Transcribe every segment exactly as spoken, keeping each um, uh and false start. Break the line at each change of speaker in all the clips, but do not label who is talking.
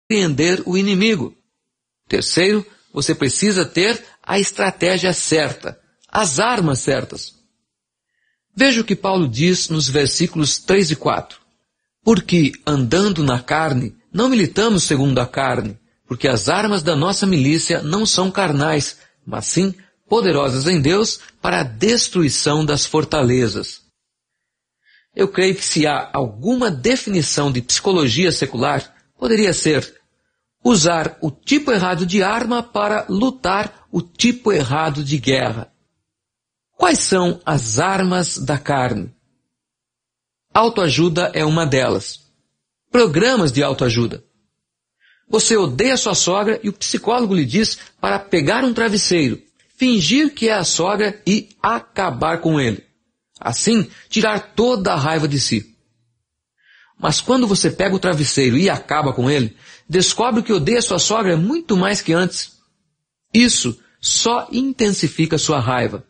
surpreender o inimigo. Terceiro, você precisa ter a estratégia certa, as armas certas. Veja o que Paulo diz nos versículos três e quatro. Porque, andando na carne, não militamos segundo a carne, porque as armas da nossa milícia não são carnais, mas sim poderosas em Deus para a destruição das fortalezas. Eu creio que se há alguma definição de psicologia secular, poderia ser usar o tipo errado de arma para lutar o tipo errado de guerra. Quais são as armas da carne? Autoajuda é uma delas. Programas de autoajuda. Você odeia sua sogra e o psicólogo lhe diz para pegar um travesseiro, fingir que é a sogra e acabar com ele. Assim, tirar toda a raiva de si. Mas quando você pega o travesseiro e acaba com ele, descobre que odeia sua sogra muito mais que antes. Isso só intensifica sua raiva.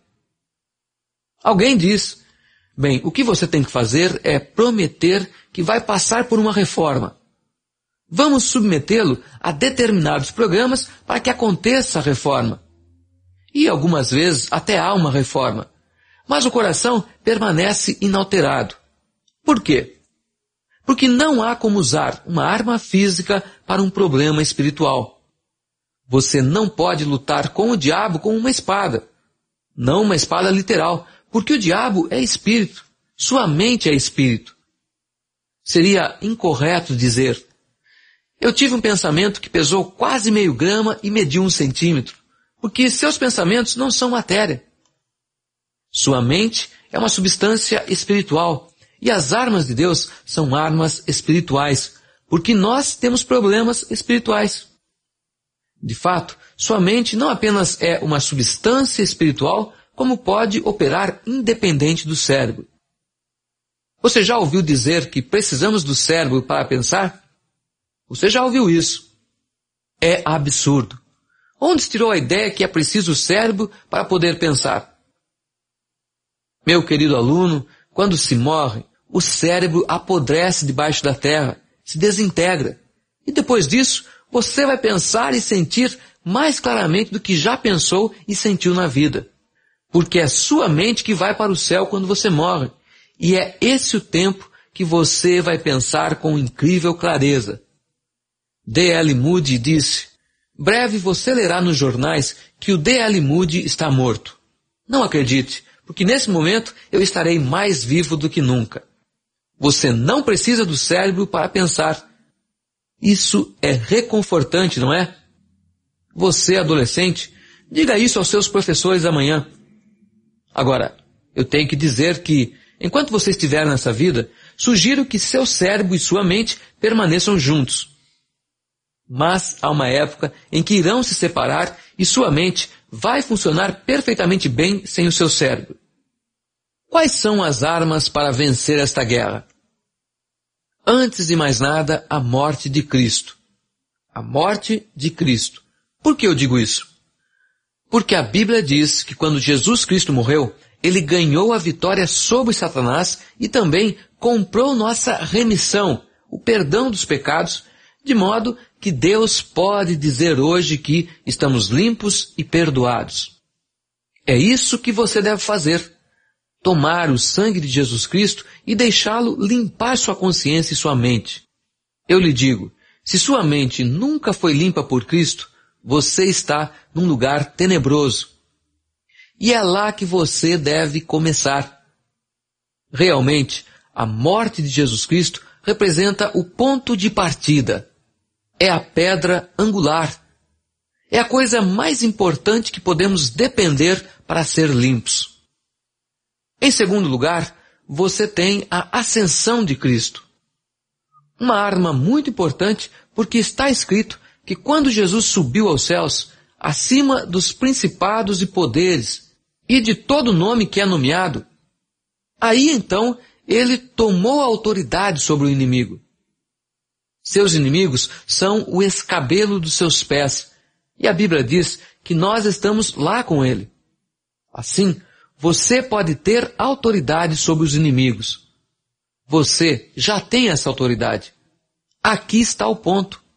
Alguém diz, bem, o que você tem que fazer é prometer que vai passar por uma reforma. Vamos submetê-lo a determinados programas para que aconteça a reforma. E algumas vezes até há uma reforma. Mas o coração permanece inalterado. Por quê? Porque não há como usar uma arma física para um problema espiritual. Você não pode lutar com o diabo com uma espada. Não uma espada literal, porque o diabo é espírito. Sua mente é espírito. Seria incorreto dizer, eu tive um pensamento que pesou quase meio grama e mediu um centímetro, porque seus pensamentos não são matéria. Sua mente é uma substância espiritual, e as armas de Deus são armas espirituais, porque nós temos problemas espirituais. De fato, sua mente não apenas é uma substância espiritual, como pode operar independente do cérebro. Você já ouviu dizer que precisamos do cérebro para pensar? Você já ouviu isso? É absurdo. Onde se tirou a ideia que é preciso o cérebro para poder pensar? Meu querido aluno, quando se morre, o cérebro apodrece debaixo da terra, se desintegra. E depois disso, você vai pensar e sentir mais claramente do que já pensou e sentiu na vida. Porque é sua mente que vai para o céu quando você morre. E é esse o tempo que você vai pensar com incrível clareza. D L Moody disse, breve você lerá nos jornais que o D L Moody está morto. Não acredite, porque nesse momento eu estarei mais vivo do que nunca. Você não precisa do cérebro para pensar. Isso é reconfortante, não é? Você, adolescente, diga isso aos seus professores amanhã. Agora, eu tenho que dizer que, enquanto você estiver nessa vida, sugiro que seu cérebro e sua mente permaneçam juntos. Mas há uma época em que irão se separar e sua mente vai funcionar perfeitamente bem sem o seu cérebro. Quais são as armas para vencer esta guerra? Antes de mais nada, a morte de Cristo. A morte de Cristo. Por que eu digo isso? Porque a Bíblia diz que quando Jesus Cristo morreu, Ele ganhou a vitória sobre Satanás e também comprou nossa remissão, o perdão dos pecados, de modo que Deus pode dizer hoje que estamos limpos e perdoados. É isso que você deve fazer. Tomar o sangue de Jesus Cristo e deixá-lo limpar sua consciência e sua mente. Eu lhe digo, se sua mente nunca foi limpa por Cristo, você está num lugar tenebroso. E é lá que você deve começar. Realmente, a morte de Jesus Cristo representa o ponto de partida. É a pedra angular. É a coisa mais importante que podemos depender para ser limpos. Em segundo lugar, você tem a ascensão de Cristo. Uma arma muito importante porque está escrito que quando Jesus subiu aos céus, acima dos principados e poderes e de todo nome que é nomeado, aí então ele tomou a autoridade sobre o inimigo. Seus inimigos são o escabelo dos seus pés, e a Bíblia diz que nós estamos lá com ele. Assim, você pode ter autoridade sobre os inimigos. Você já tem essa autoridade. Aqui está o ponto.